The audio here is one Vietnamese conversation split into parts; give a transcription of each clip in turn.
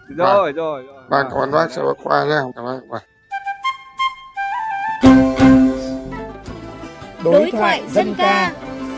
Vâng, Rồi. vâng, cảm ơn bác, cho bác qua nhé. Cảm ơn. Vâng. Đối thoại dân ca.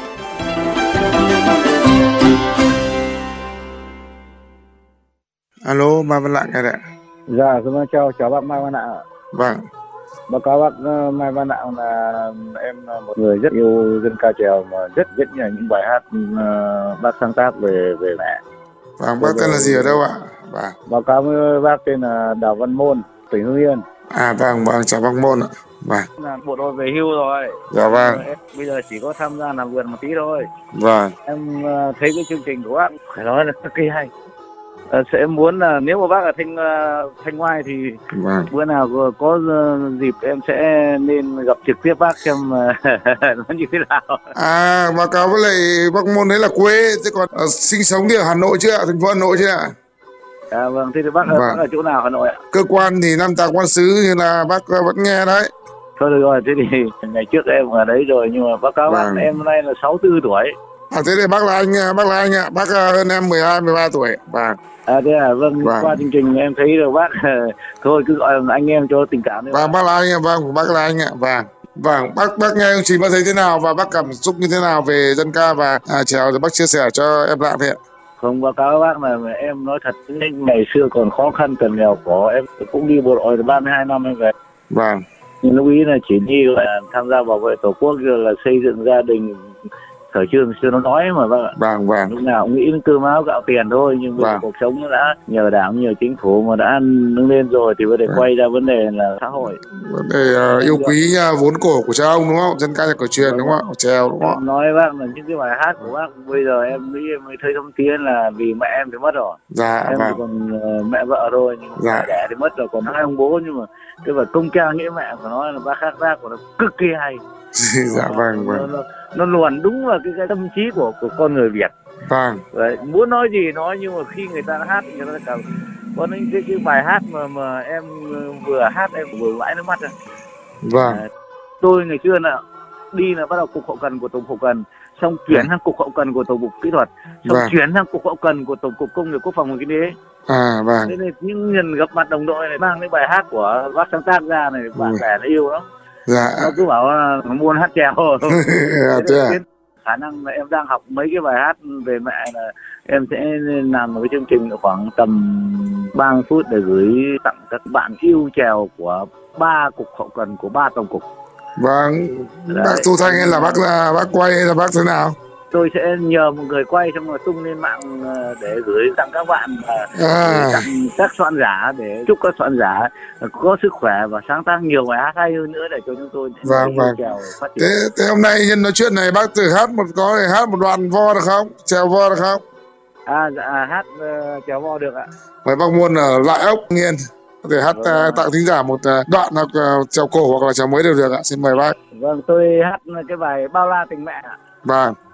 Alo, Mai Văn Lạng nghe đấy ạ. Dạ, xin chào bác Mai Văn Lạng ạ. Vâng. Báo cáo bác Mai Văn Lạng là em là một người rất yêu dân ca chèo mà rất là những bài hát bác sáng tác về mẹ. Vâng, bác tên là gì ở đâu ạ? Vâng. Báo cáo với bác tên là Đào Văn Môn, tỉnh Hưng Yên. À vâng, chào bác Môn ạ. Vâng. Là bộ đội về hưu rồi. Dạ vâng. Em bây giờ chỉ có tham gia làm vườn một tí thôi. Vâng. Em thấy cái chương trình của bác phải nói là cực kỳ hay. Sẽ muốn là nếu mà bác ở Thanh Oai thì Vâng. bữa nào có dịp em sẽ nên gặp trực tiếp bác xem nó như thế nào. À, báo cáo với lại bác Môn đấy là quê, thế còn sinh sống thì ở Hà Nội chứ ạ, thành phố Hà Nội chứ ạ? À vâng, thế thì bác, Vâng. bác ở chỗ nào Hà Nội ạ? Cơ quan thì Nam Tàng Quan Sứ như là bác vẫn nghe đấy. Thôi được rồi, thế thì ngày trước em ở đấy rồi nhưng mà báo cáo Vâng. bác em nay là 64 tuổi. À thế thì bác là anh ạ, bác hơn em 13 tuổi. Vâng. À thế à, vâng, Vâng. qua chương trình em thấy được bác thôi cứ gọi là anh em cho tình cảm đi. Vâng, bác là anh ạ, vâng, bác là anh ạ. Vâng. Vâng, bác nghe chương trình bác thấy thế nào và bác cảm xúc như thế nào về dân ca và chèo thì bác chia sẻ cho em Lạng thế ạ. Không, báo cáo bác là em nói thật, ngày xưa còn khó khăn cần nghèo khổ, em cũng đi bộ đội 32 năm em về. Vâng. Nhưng lúc ý là chỉ đi gọi là tham gia bảo vệ tổ quốc rồi là xây dựng gia đình, thời xưa nó nói mà bác ạ. Vâng. Lúc nào cũng nghĩ đến cơm áo gạo tiền thôi, nhưng bây giờ Vâng. cuộc sống nó đã nhờ đảng nhờ chính phủ mà đã nâng lên rồi thì vấn đề quay ra vấn đề là xã hội. Vấn đề yêu quý vốn cổ của cha ông đúng không? Dân ca nhạc cổ truyền đúng không? Chèo đúng không? Em nói bác là những cái bài hát của bác bây giờ em nghĩ em mới thấy thông tin là vì mẹ em thì mất rồi. Dạ Em vâng. thì còn mẹ vợ thôi, nhưng Dạ. mẹ đẻ thì mất rồi, còn hai ông bố, nhưng mà cái bài công ca nghĩa mẹ của nó là bác hát tác của nó cực kỳ hay. Dạ vâng. Nó luồn đúng vào cái tâm trí của con người Việt. Vâng. Đấy, muốn nói gì nói, nhưng mà khi người ta hát người ta cảm có những cái bài hát mà em vừa hát em vừa vãi nước mắt rồi. Vâng. Tôi ngày xưa là đi là bắt đầu cục hậu cần của tổng hậu cần, xong chuyển sang cục hậu cần của tổng cục kỹ thuật, xong Vâng. chuyển sang cục hậu cần của tổng cục công nghiệp quốc phòng và kinh tế. À vâng. Thế nên những lần gặp mặt đồng đội này mang cái bài hát của bác sáng tác ra này, bạn bè nó yêu lắm. Dạ. Nó cứ bảo là muốn hát chèo. Thế à? Khả năng là em đang học mấy cái bài hát về mẹ là em sẽ làm một cái chương trình khoảng tầm 30 phút để gửi tặng các bạn yêu chèo của 3 cục hậu cần của 3 tổng cục. Vâng. Đấy. Bác thu thanh hay là bác quay hay là bác thế nào? Tôi sẽ nhờ một người quay xong rồi tung lên mạng để gửi tặng các bạn, tặng các soạn giả để chúc các soạn giả có sức khỏe và sáng tác nhiều bài hát hay hơn nữa để cho chúng tôi Vâng. chèo phát triển. Thế hôm nay nhân nói chuyện này bác thử có thể hát một đoạn vo được không? Chèo vo được không? Dạ, hát chèo vo được ạ. Mời bác Muôn ở Lại Ốc Nghiên có thể hát tặng thính giả một đoạn hoặc chèo cổ hoặc là chèo mới đều được ạ. Xin mời bác. Vâng, tôi hát cái bài Bao La Tình Mẹ ạ. Vâng.